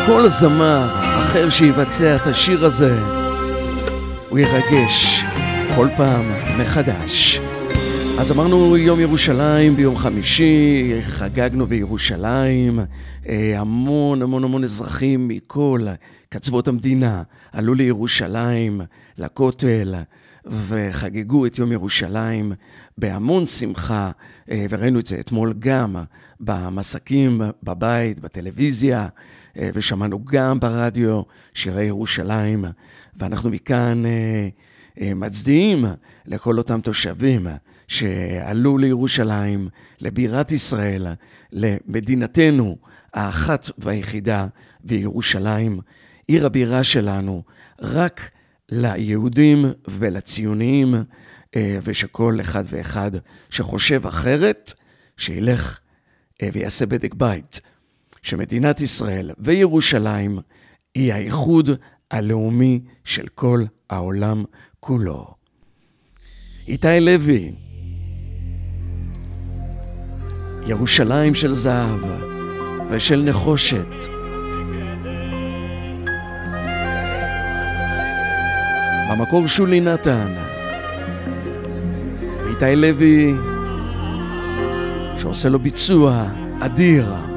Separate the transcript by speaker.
Speaker 1: כל זמר אחר שיבצע את השיר הזה הוא ירגש כל פעם מחדש. אז אמרנו יום ירושלים ביום חמישי, חגגנו בירושלים, המון אזרחים מכל קצוות המדינה עלו לירושלים, לכותל, וחגגו את יום ירושלים בהמון שמחה, וראינו את זה אתמול גם במסקים בבית, בטלוויזיה, ושמענו גם ברדיו שירי ירושלים, ואנחנו מכאן מצדיעים לכל אותם תושבים שעלו לירושלים, לבירת ישראל, למדינתנו האחת והיחידה, וירושלים, עיר הבירה שלנו, רק ליהודים ולציוניים, ושכל אחד ואחד שחושב אחרת, שילך ויעשה בדק בית, שמדינת ישראל וירושלים היא האיחוד הלאומי של כל העולם כולו. איתי לוי, ירושלים של זהב ושל נחושת. במקור שולי נתן, איתי לוי שעושה לו ביצוע אדיר.